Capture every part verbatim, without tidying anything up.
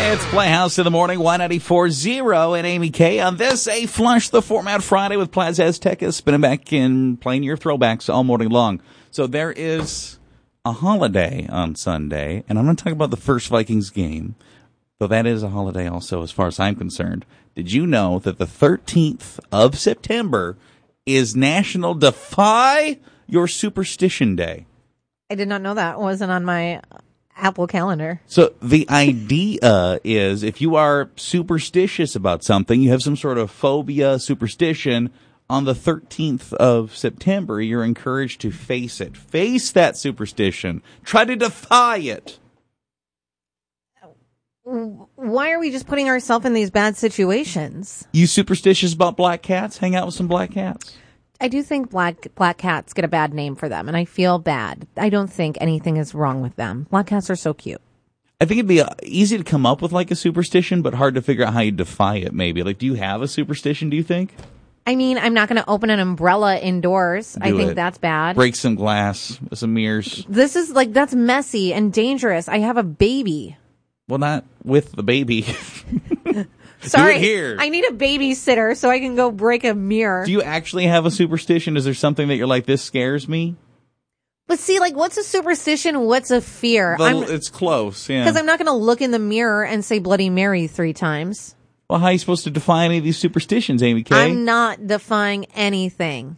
It's Playhouse in the Morning, one ninety-four point zero and Amy K. On this, a Flush the Format Friday with Plaza Azteca, spinning back in playing your throwbacks all morning long. So there is a holiday on Sunday, and I'm going to talk about the first Vikings game, though that is a holiday also as far as I'm concerned. Did you know that the thirteenth of September is National Defy Your Superstition Day? I did not know that. It wasn't on my Apple calendar. So the idea is if you are superstitious about something, you have some sort of phobia, superstition, on the thirteenth of September, you're encouraged to face it. Face that superstition. Try to defy it. Why are we just putting ourselves in these bad situations? You superstitious about black cats? Hang out with some black cats. I do think black black cats get a bad name for them, and I feel bad. I don't think anything is wrong with them. Black cats are so cute. I think it'd be uh, easy to come up with like a superstition, but hard to figure out how you defy it maybe. Like, do you have a superstition, do you think? I mean, I'm not going to open an umbrella indoors. Do I think it. that's bad. Break some glass, some mirrors. This is like, that's messy and dangerous. I have a baby. Well, not with the baby. Sorry, Do it here. I need a babysitter so I can go break a mirror. Do you actually have a superstition? Is there something that you're like, this scares me? But see, like, what's a superstition? What's a fear? The, I'm, it's close, yeah. Because I'm not going to look in the mirror and say Bloody Mary three times. Well, how are you supposed to define any of these superstitions, Amy K? I'm not defying anything.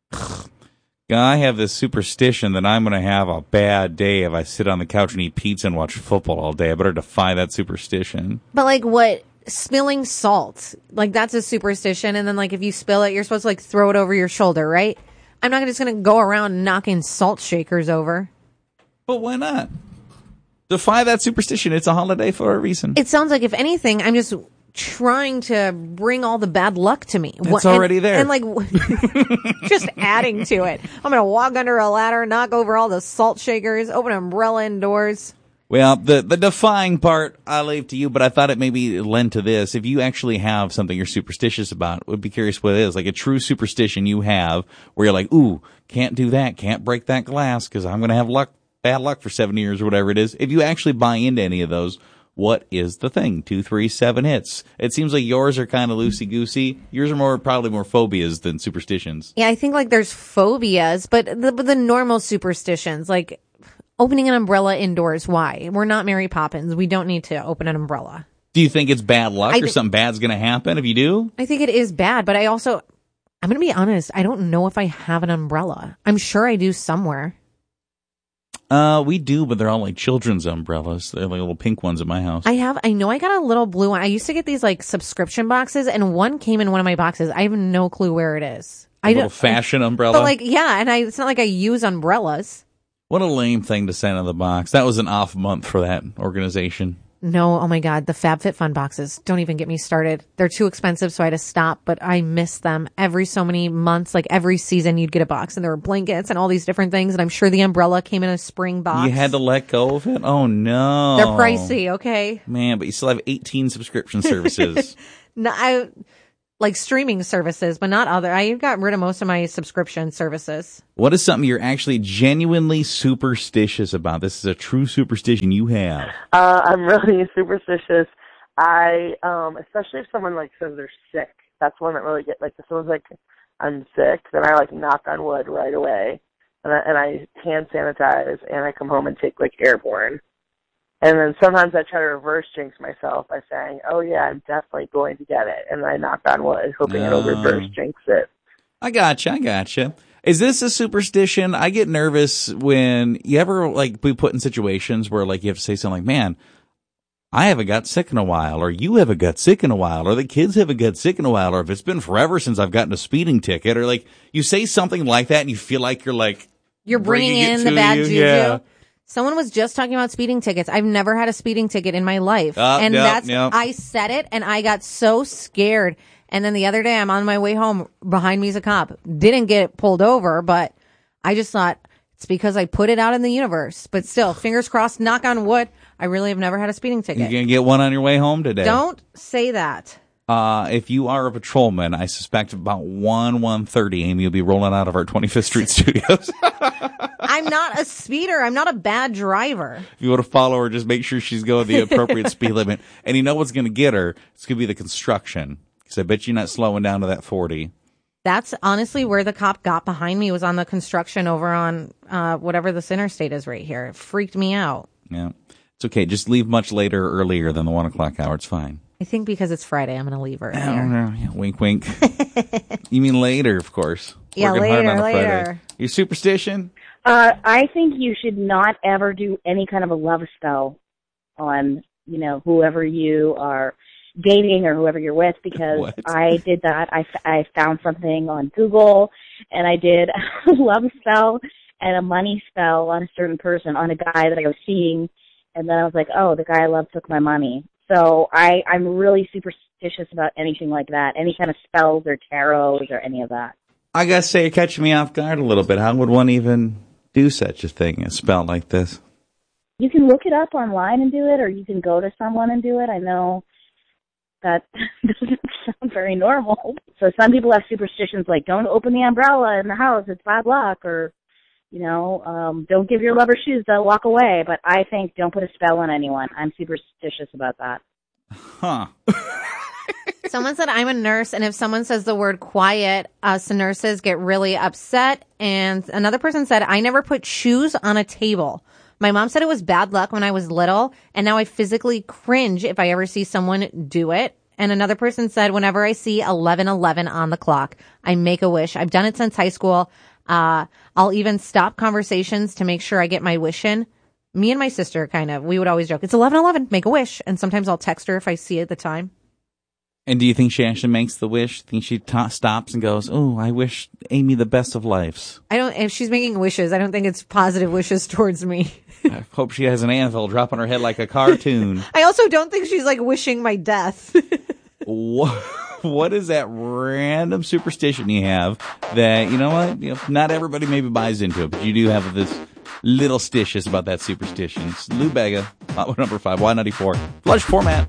I have this superstition that I'm going to have a bad day if I sit on the couch and eat pizza and watch football all day. I better defy that superstition. But, like, what? Spilling salt. Like, that's a superstition. And then, like, if you spill it, you're supposed to, like, throw it over your shoulder, right? I'm not just going to go around knocking salt shakers over. But why not? Defy that superstition. It's a holiday for a reason. It sounds like, if anything, I'm just trying to bring all the bad luck to me. It's what, already and, there. And, like, just adding to it. I'm going to walk under a ladder, knock over all the salt shakers, open an umbrella indoors. Well, the the defying part I leave to you, but I thought it maybe lend to this. If you actually have something you're superstitious about, would be curious what it is. Like a true superstition you have where you're like, ooh, can't do that, can't break that glass because I'm going to have luck, bad luck for seven years or whatever it is. If you actually buy into any of those, what is the thing? Two, three, seven hits. It seems like yours are kind of loosey-goosey. Yours are more probably more phobias than superstitions. Yeah, I think like there's phobias, but the, but the normal superstitions, like opening an umbrella indoors, why? We're not Mary Poppins. We don't need to open an umbrella. Do you think it's bad luck I or th- something bad's going to happen if you do? I think it is bad, but I also, I'm going to be honest, I don't know if I have an umbrella. I'm sure I do somewhere. Uh, we do, but they're all like children's umbrellas. They're like little pink ones at my house. I have, I know I got a little blue one. I used to get these like subscription boxes, and one came in one of my boxes. I have no clue where it is. A I little don't, fashion umbrella? But like, yeah, and I, it's not like I use umbrellas. What a lame thing to send in the box. That was an off month for that organization. No, oh my God, the FabFitFun boxes. Don't even get me started. They're too expensive, so I had to stop, but I miss them. Every so many months, like every season, you'd get a box, and there were blankets and all these different things, and I'm sure the umbrella came in a spring box. You had to let go of it? Oh, no. They're pricey, okay? Man, but you still have eighteen subscription services. No, I like streaming services, but not other. I got rid of most of my subscription services. What is something you're actually genuinely superstitious about? This is a true superstition you have. Uh, I'm really superstitious. I, um, especially if someone like says they're sick. That's one that really get like if someone's like, I'm sick, then I like knock on wood right away, and I, and I hand sanitize, and I come home and take like Airborne. And then sometimes I try to reverse jinx myself by saying, oh, yeah, I'm definitely going to get it. And I knock on wood, hoping uh, it'll reverse jinx it. I gotcha, I gotcha. Is this a superstition? I get nervous when you ever, like, be put in situations where, like, you have to say something like, man, I haven't got sick in a while, or you haven't got sick in a while, or the kids haven't got sick in a while, or if it's been forever since I've gotten a speeding ticket, or, like, you say something like that and you feel like you're, like, You're bringing, bringing in the bad you. juju. Yeah. Someone was just talking about speeding tickets. I've never had a speeding ticket in my life. Uh, and yep, that's, yep. I said it and I got so scared. And then the other day I'm on my way home, behind me is a cop. Didn't get pulled over, but I just thought it's because I put it out in the universe. But still, fingers crossed, knock on wood, I really have never had a speeding ticket. You're going to get one on your way home today. Don't say that. Uh, if you are a patrolman, I suspect about one, one thirty, Amy will be rolling out of our twenty-fifth Street studios. I'm not a speeder. I'm not a bad driver. If you want to follow her, just make sure she's going the appropriate speed limit. And you know what's going to get her? It's going to be the construction. Because I bet you're not slowing down to that forty. That's honestly where the cop got behind me, was on the construction over on uh, whatever this interstate is right here. It freaked me out. Yeah. It's okay. Just leave much later or earlier than the one o'clock hour. It's fine. I think because it's Friday, I'm going to leave earlier. Oh, yeah, wink, wink. You mean later, of course. Yeah, Working later, hard on a later. Friday. You superstition? Uh, I think you should not ever do any kind of a love spell on, you know, whoever you are dating or whoever you're with, because What? I did that. I, f- I found something on Google, and I did a love spell and a money spell on a certain person, on a guy that I was seeing, and then I was like, oh, the guy I love took my money. So I, I'm really superstitious about anything like that, any kind of spells or tarots or any of that. I gotta say, you're catching me off guard a little bit. How would one even do such a thing, a spell like this? You can look it up online and do it, or you can go to someone and do it. I know that doesn't sound very normal. So some people have superstitions like, don't open the umbrella in the house, it's bad luck, or, you know, um, don't give your lover shoes, they'll walk away. But I think don't put a spell on anyone. I'm superstitious about that. Huh. Someone said I'm a nurse, and if someone says the word quiet, us nurses get really upset. And another person said, I never put shoes on a table. My mom said it was bad luck when I was little, and now I physically cringe if I ever see someone do it. And another person said, whenever I see eleven eleven on the clock, I make a wish. I've done it since high school. Uh, I'll even stop conversations to make sure I get my wish in. Me and my sister kind of, we would always joke, it's eleven eleven, make a wish. And sometimes I'll text her if I see it at the time. And do you think she actually makes the wish? Think she ta stops and goes, oh, I wish Amy the best of lives. I don't, if she's making wishes, I don't think it's positive wishes towards me. I hope she has an anvil drop on her head like a cartoon. I also don't think she's like wishing my death. what, what is that random superstition you have that, you know what, you know, not everybody maybe buys into it, but you do have this little stitious about that superstition. It's Lou Bega, hot number five, Y ninety-four, flush format.